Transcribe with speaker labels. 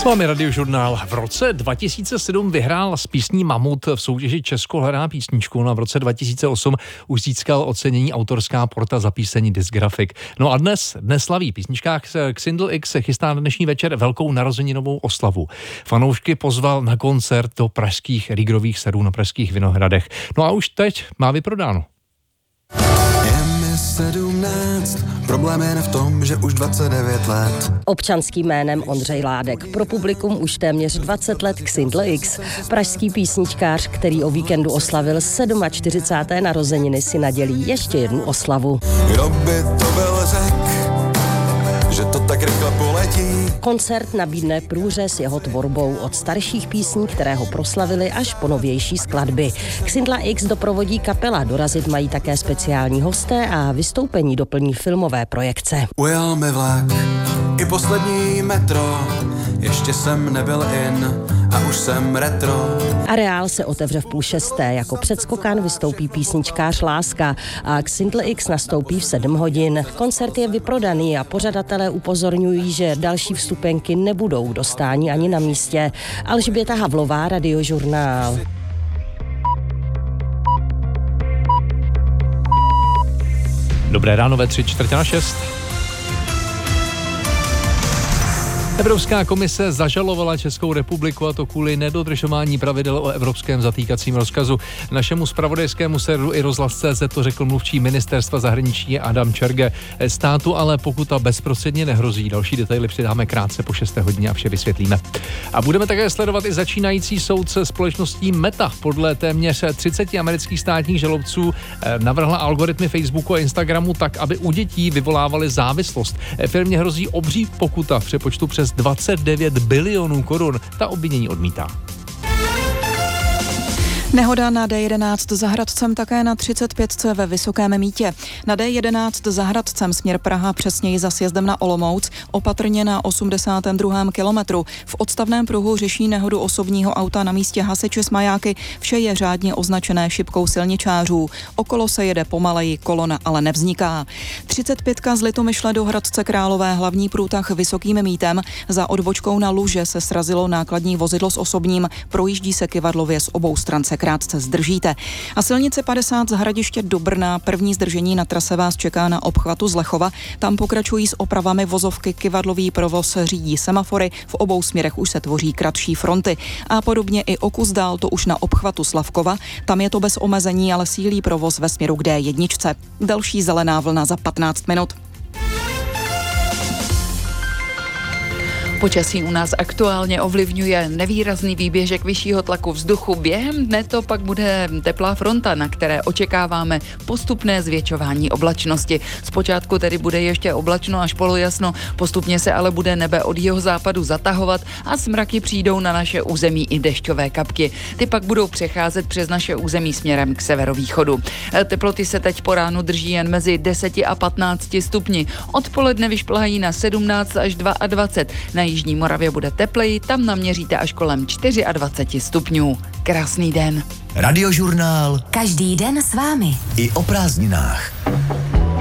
Speaker 1: Máme Radiožurnál. V roce 2007 vyhrál s písní Mamut v soutěži Česko hledá písničku. No a v roce 2008 už získal ocenění autorská porta za píseň Disgrafik. No a dnes slaví písničkách Xindl X chystá na dnešní večer velkou narozeninovou oslavu. Fanoušky pozval na koncert do pražských Rigrových sadů na Pražských Vinohradech. No a už teď má vyprodáno.
Speaker 2: 17, problém je v tom, že už 29 let.
Speaker 3: Občanským jménem Ondřej Ládek. Pro publikum už téměř 20 let Xindl X. Pražský písničkář, který o víkendu oslavil 47. narozeniny, si nadělí ještě jednu oslavu.
Speaker 2: Kdo by to byl že to tak rychle poletí.
Speaker 3: Koncert nabídne průřez jeho tvorbou od starších písní, které ho proslavily, až po novější skladby. Xindla X doprovodí kapela, dorazit mají také speciální hosté a vystoupení doplní filmové projekce.
Speaker 2: Ujel mi vlak, i poslední metro, ještě jsem nebyl in a už jsem retro.
Speaker 3: Areál se otevře v 5:30, jako předskokan vystoupí písničkář Láska a Xindl X nastoupí v 7 hodin. Koncert je vyprodaný a pořadatelé upozorňují, že další vstupenky nebudou dostání ani na místě. Alžběta Havlová, Radiožurnál.
Speaker 1: Dobré ráno ve 5:45. Evropská komise zažalovala Českou republiku, a to kvůli nedodržování pravidel o evropském zatýkacím rozkazu. Našemu zpravodajskému serveru i Rozhlas.cz to řekl mluvčí ministerstva zahraničí Adam Čerge. Státu ale pokuta bezprostředně nehrozí. Další detaily přidáme krátce po 6 hodině a vše vysvětlíme. A budeme také sledovat i začínající soud se společností Meta. Podle téměř 30 amerických státních žalobců navrhla algoritmy Facebooku a Instagramu tak, aby u dětí vyvolávaly závislost. Firmě hrozí obří pokuta v přepočtu přes 29 bilionů korun. Ta obvinění odmítá.
Speaker 4: Nehoda na D11 za Hradcem, také na 35 ve Vysokém Mýtě. Na D11 za Hradcem směr Praha, přesněji za sjezdem na Olomouc, opatrně na 82. kilometru. V odstavném pruhu řeší nehodu osobního auta na místě hasiči s majáky. Vše je řádně označené šipkou silničářů. Okolo se jede pomaleji, kolona ale nevzniká. 35 z Litomyšle do Hradce Králové, hlavní průtah Vysokým Mýtem. Za odbočkou na Luže se srazilo nákladní vozidlo s osobním. Projíždí se kyvadlově z obou stran, krátce zdržíte. A silnice 50 z Hradiště do Brna, první zdržení na trase vás čeká na obchvatu z Lechova. Tam pokračují s opravami vozovky, kyvadlový provoz řídí semafory, v obou směrech už se tvoří kratší fronty. A podobně i o kus dál, to už na obchvatu Slavkova, tam je to bez omezení, ale sílí provoz ve směru k D1. Další zelená vlna za 15 minut.
Speaker 5: Počasí u nás aktuálně ovlivňuje nevýrazný výběžek vyššího tlaku vzduchu. Během dne to pak bude teplá fronta, na které očekáváme postupné zvětšování oblačnosti. Zpočátku tedy bude ještě oblačno až polojasno, postupně se ale bude nebe od jihozápadu zatahovat a z mraky přijdou na naše území i dešťové kapky. Ty pak budou přecházet přes naše území směrem k severovýchodu. Teploty se teď po ránu drží jen mezi 10 a 15 stupni. Odpoledne vyšplhají na 17 až 22. Na jižní Moravě bude tepleji, tam naměříte až kolem 24 stupňů. Krásný den.
Speaker 6: Radiožurnál.
Speaker 7: Každý den s vámi.
Speaker 6: I o prázdninách.